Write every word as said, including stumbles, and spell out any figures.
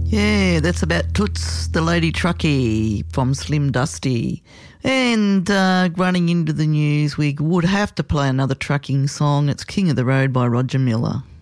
Yeah, that's about Toots, the Lady Truckie from Slim Dusty. And uh, running into the news, we would have to play another trucking song. It's King of the Road by Roger Miller.